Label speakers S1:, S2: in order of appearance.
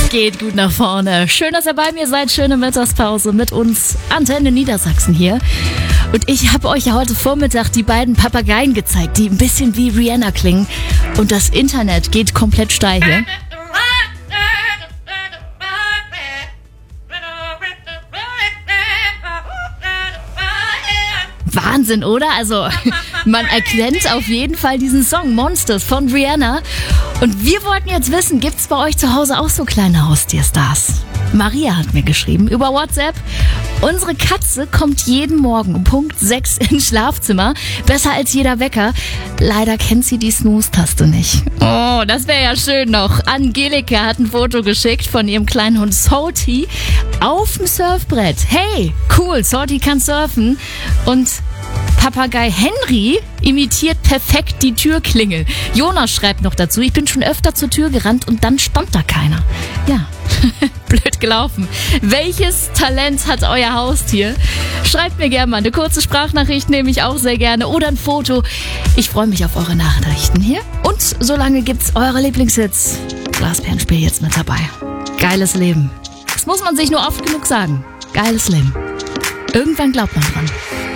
S1: Geht gut nach vorne. Schön, dass ihr bei mir seid. Schöne Mittagspause mit uns. Antenne Niedersachsen hier. Und ich habe euch ja heute Vormittag die beiden Papageien gezeigt, die ein bisschen wie Rihanna klingen. Und das Internet geht komplett steil hier. Wahnsinn, oder? Also, man erkennt auf jeden Fall diesen Song Monsters von Rihanna. Und wir wollten jetzt wissen, gibt's bei euch zu Hause auch so kleine Haustierstars? Maria hat mir geschrieben über WhatsApp. Unsere Katze kommt jeden Morgen um Punkt 6 ins Schlafzimmer. Besser als jeder Wecker. Leider kennt sie die Snooze-Taste nicht. Oh, das wäre ja schön noch. Angelika hat ein Foto geschickt von ihrem kleinen Hund Salty auf dem Surfbrett. Hey, cool, Salty kann surfen. Und Papagei Henry imitiert perfekt die Türklingel. Jonas schreibt noch dazu, ich bin schon öfter zur Tür gerannt und dann stand da keiner. Ja, blöd gelaufen. Welches Talent hat euer Haustier? Schreibt mir gerne mal eine kurze Sprachnachricht, nehme ich auch sehr gerne. Oder ein Foto. Ich freue mich auf eure Nachrichten hier. Und solange gibt's eure Lieblingshits. Glasperlenspiel jetzt mit dabei. Geiles Leben. Das muss man sich nur oft genug sagen. Geiles Leben. Irgendwann glaubt man dran.